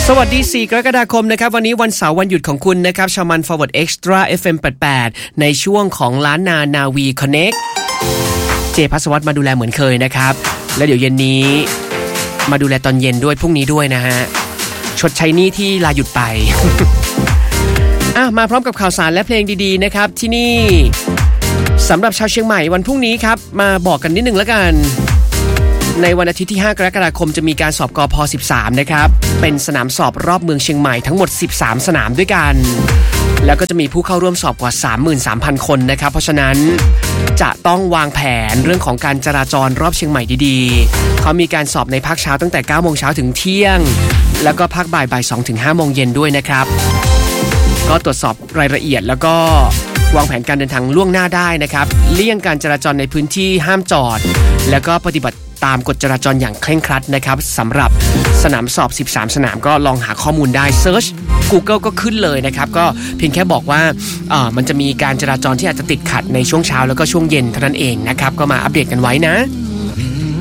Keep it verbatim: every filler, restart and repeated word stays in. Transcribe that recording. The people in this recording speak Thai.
สวัสดีสี่กรกฎาคมนะครับวันนี้วันเสาร์วันหยุดของคุณนะครับชามัน Forward Extra เอฟ เอ็ม แปดสิบแปดในช่วงของล้านนานาวี Connect เจภัสวัฒน์มาดูแลเหมือนเคยนะครับและเดี๋ยวเย็นนี้มาดูแลตอนเย็นด้วยพรุ่งนี้ด้วยนะฮะชดใช้หนี้ที่ลาหยุดไป อ่ะมาพร้อมกับข่าวสารและเพลงดีๆนะครับที่นี่สำหรับชาวเชียงใหม่วันพรุ่งนี้ครับมาบอกกันนิดนึงแล้วกันในวันอาทิตย์ที่ห้ากรกฎาคมจะมีการสอบกพสิบสามนะครับเป็นสนามสอบรอบเมืองเชียงใหม่ทั้งหมดสิบสามสนามด้วยกันแล้วก็จะมีผู้เข้าร่วมสอบกว่า สามหมื่นสามพัน คนนะครับเพราะฉะนั้นจะต้องวางแผนเรื่องของการจราจรรอบเชียงใหม่ดีๆเขามีการสอบในภาคเช้าตั้งแต่ เก้าโมงเช้าถึงเที่ยงแล้วก็ภาคบ่ายบ่าย สองถึงห้าโมงเย็นด้วยนะครับก็ตรวจสอบรายละเอียดแล้วก็วางแผนการเดินทางล่วงหน้าได้นะครับเลี่ยงการจราจรในพื้นที่ห้ามจอดแล้วก็ปฏิบัติตามกฎจราจรอย่างเคร่งครัดนะครับสำหรับสนามสอบสิบสามสนามก็ลองหาข้อมูลได้เซิร์ช Google ก็ขึ้นเลยนะครับก็เพียงแค่บอกว่าเอ่อมันจะมีการจราจรที่อาจจะติดขัดในช่วงเช้าแล้วก็ช่วงเย็นเท่านั้นเองนะครับก็มาอัปเดตกันไว้นะ